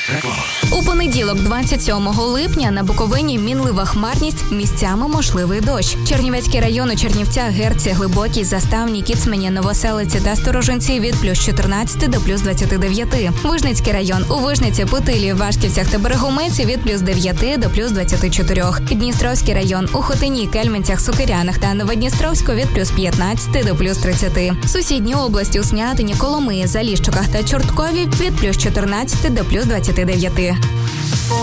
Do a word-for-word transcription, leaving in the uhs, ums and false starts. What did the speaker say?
У понеділок, двадцять сьомого липня, на Буковині мінлива хмарність, місцями можливий дощ. Чернівецький район у Чернівцях, Герці, Глибокій, Заставній, Кіцмані, Новоселиці та Сторожинці від плюс чотирнадцяти до плюс двадцяти дев'яти. Вижницький район у Вижниці, Путилі, Вашківцях та Берегометі від плюс дев'яти до плюс двадцяти чотирьох. Дністровський район у Хотині, Кельменцях, Сукирянах та Новодністровську від плюс п'ятнадцяти до плюс тридцяти. Сусідні області у Снятині, Коломиї, Заліщиках та Чорткові від плюс чотирнадцяти до плюс двадцяти дев'яти.